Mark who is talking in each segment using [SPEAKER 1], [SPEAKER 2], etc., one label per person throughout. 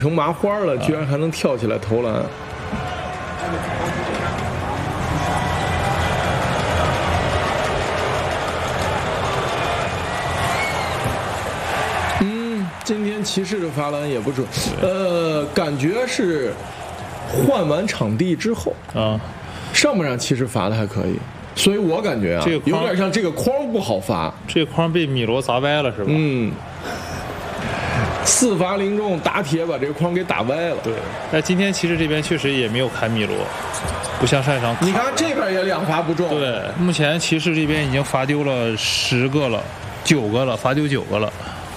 [SPEAKER 1] 成麻花了，居然还能跳起来投篮。今天骑士的罚篮也不准，感觉是换完场地之后啊，上半场其实罚的还可以，所以我感觉啊，
[SPEAKER 2] 这个
[SPEAKER 1] 有点像这个框不好罚，
[SPEAKER 2] 这个框被米罗砸歪了是吧？
[SPEAKER 1] 嗯，4罚0中，打铁把这个框给打歪了。
[SPEAKER 2] 对，但今天其实这边确实也没有砍米罗，不像上一场。
[SPEAKER 1] 你看这边也2罚不中。
[SPEAKER 2] 对，目前骑士这边已经罚丢了10个了，9个了，罚丢9个了。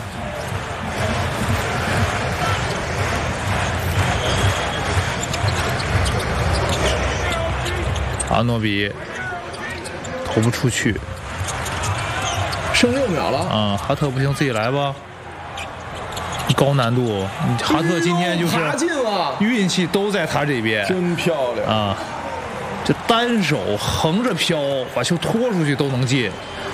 [SPEAKER 2] 阿诺比投不出去，
[SPEAKER 1] 剩6秒了。
[SPEAKER 2] 啊，哈特不行，自己来吧。高难度，哈特今天就是运气都在他这边，
[SPEAKER 1] 真漂亮
[SPEAKER 2] 啊！这单手横着飘，把球拖出去都能进。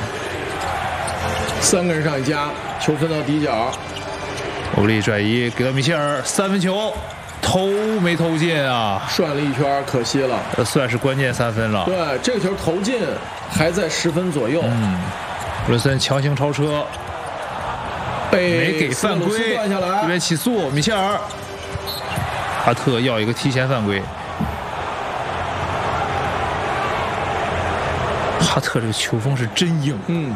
[SPEAKER 1] 3个人上一家，球分到底角，
[SPEAKER 2] 欧利转移给到米切尔，3分球。投没投进啊？
[SPEAKER 1] 转了一圈，可惜了。
[SPEAKER 2] 算是关键3分了。
[SPEAKER 1] 对，这个球投进，还在10分左右。
[SPEAKER 2] 布伦森强行超车，没给犯规，
[SPEAKER 1] 断下来，
[SPEAKER 2] 这边起诉米切尔，哈特要一个提前犯规。哈特这个球风是真硬。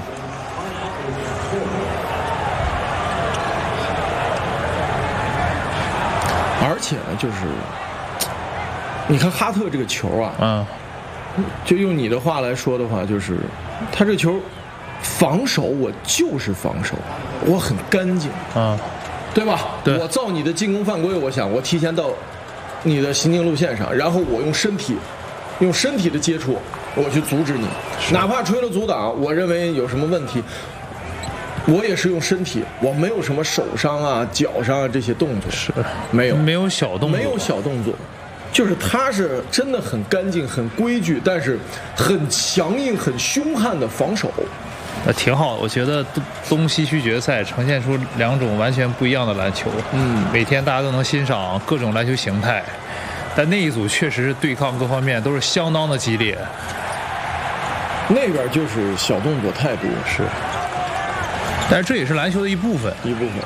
[SPEAKER 1] 而且呢，就是你看哈特这个球啊，就用你的话来说的话，就是他这球防守，我就是防守，我很干净对吧？
[SPEAKER 2] 对，
[SPEAKER 1] 我造你的进攻犯规，我想我提前到你的行进路线上，然后我用身体的接触，我去阻止你，哪怕吹了阻挡，我认为有什么问题。我也是用身体，我没有什么手上啊、脚上啊这些动作，
[SPEAKER 2] 是
[SPEAKER 1] 没
[SPEAKER 2] 有小动作，
[SPEAKER 1] 没有小动作，就是他是真的很干净、很规矩，但是很强硬、很凶悍的防守。
[SPEAKER 2] 挺好，我觉得东西区决赛呈现出2种完全不一样的篮球。每天大家都能欣赏各种篮球形态，但那一组确实是对抗各方面都是相当的激烈。
[SPEAKER 1] 那边就是小动作太多，
[SPEAKER 2] 是。但是这也是篮球的一部分，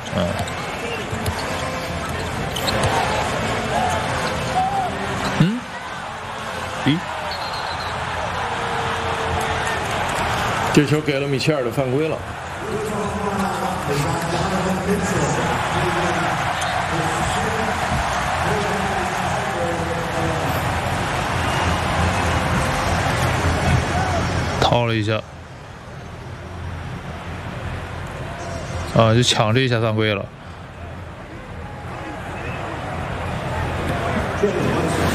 [SPEAKER 1] 这球给了米切尔的犯规了。
[SPEAKER 2] 掏了一下。就抢这一下犯规了。